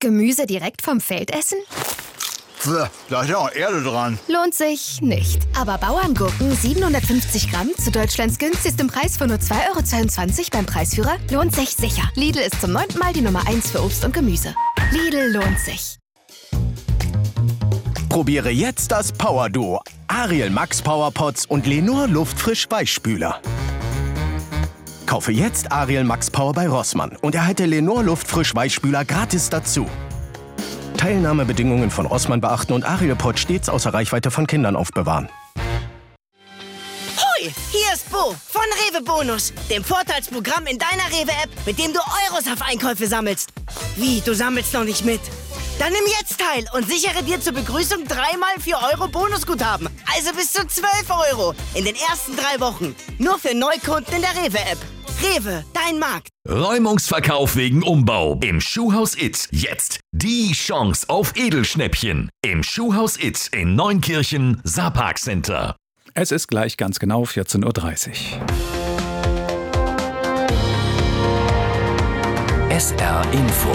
Gemüse direkt vom Feld essen? Da ist ja auch Erde dran. Lohnt sich nicht. Aber Bauerngurken 750 Gramm zu Deutschlands günstigstem Preis von nur 2,22 € beim Preisführer lohnt sich sicher. Lidl ist zum 9. Mal die Nummer 1 für Obst und Gemüse. Lidl lohnt sich. Probiere jetzt das Power-Duo. Ariel Max Powerpots und Lenor Luftfrisch Weichspüler. Kaufe jetzt Ariel Max Power bei Rossmann und erhalte Lenor Luftfrisch Weichspüler gratis dazu. Teilnahmebedingungen von Rossmann beachten und Ariel Pot stets außer Reichweite von Kindern aufbewahren. Hoi, hier ist Bo von Rewe Bonus, dem Vorteilsprogramm in deiner Rewe-App, mit dem du Euros auf Einkäufe sammelst. Wie, du sammelst noch nicht mit? Dann nimm jetzt teil und sichere dir zur Begrüßung 3x 4 € Bonusguthaben. Also bis zu 12 € in den ersten 3 Wochen. Nur für Neukunden in der Rewe-App. Rewe, dein Markt. Räumungsverkauf wegen Umbau im Schuhhaus It. Jetzt die Chance auf Edelschnäppchen im Schuhhaus It in Neunkirchen, Saarpark Center. Es ist gleich ganz genau 14:30 Uhr. SR Info.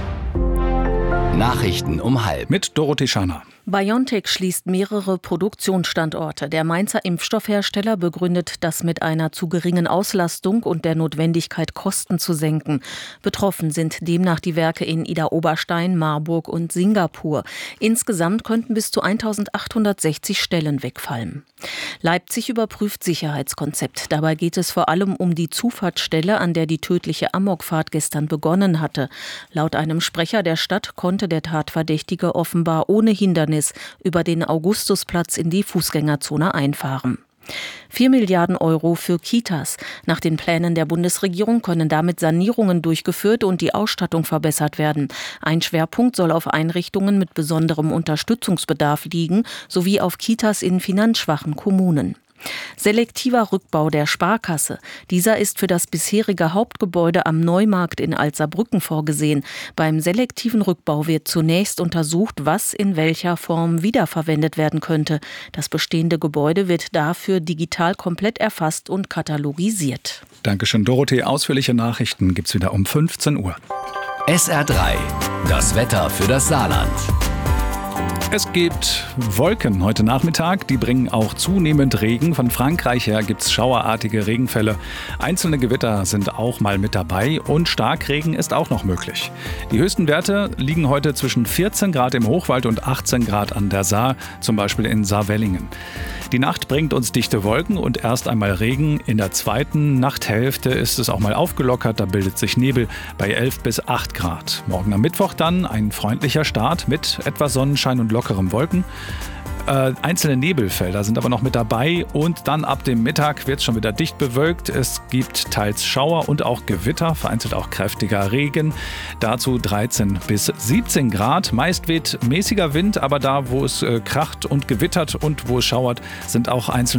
Nachrichten um 12:30. Mit Dorothee Scharner. BioNTech schließt mehrere Produktionsstandorte. Der Mainzer Impfstoffhersteller begründet das mit einer zu geringen Auslastung und der Notwendigkeit, Kosten zu senken. Betroffen sind demnach die Werke in Idar-Oberstein, Marburg und Singapur. Insgesamt könnten bis zu 1860 Stellen wegfallen. Leipzig überprüft Sicherheitskonzept. Dabei geht es vor allem um die Zufahrtsstelle, an der die tödliche Amokfahrt gestern begonnen hatte. Laut einem Sprecher der Stadt konnte der Tatverdächtige offenbar ohne Hindernis über den Augustusplatz in die Fußgängerzone einfahren. 4 Milliarden € für Kitas. Nach den Plänen der Bundesregierung können damit Sanierungen durchgeführt und die Ausstattung verbessert werden. Ein Schwerpunkt soll auf Einrichtungen mit besonderem Unterstützungsbedarf liegen, sowie auf Kitas in finanzschwachen Kommunen. Selektiver Rückbau der Sparkasse. Dieser ist für das bisherige Hauptgebäude am Neumarkt in Alzerbrücken vorgesehen. Beim selektiven Rückbau wird zunächst untersucht, was in welcher Form wiederverwendet werden könnte. Das bestehende Gebäude wird dafür digital komplett erfasst und katalogisiert. Dankeschön, Dorothee. Ausführliche Nachrichten gibt's wieder um 15 Uhr. SR3. Das Wetter für das Saarland. Es gibt Wolken heute Nachmittag, die bringen auch zunehmend Regen. Von Frankreich her gibt es schauerartige Regenfälle. Einzelne Gewitter sind auch mal mit dabei und Starkregen ist auch noch möglich. Die höchsten Werte liegen heute zwischen 14 Grad im Hochwald und 18 Grad an der Saar, zum Beispiel in Saarwellingen. Die Nacht bringt uns dichte Wolken und erst einmal Regen. In der zweiten Nachthälfte ist es auch mal aufgelockert, da bildet sich Nebel bei 11 bis 8 Grad. Morgen am Mittwoch dann ein freundlicher Start mit etwas Sonnenschein und lockerem Wolken. Einzelne Nebelfelder sind aber noch mit dabei und dann ab dem Mittag wird es schon wieder dicht bewölkt. Es gibt teils Schauer und auch Gewitter, vereinzelt auch kräftiger Regen. Dazu 13 bis 17 Grad. Meist weht mäßiger Wind, aber da, wo es kracht und gewittert und wo es schauert, sind auch einzelne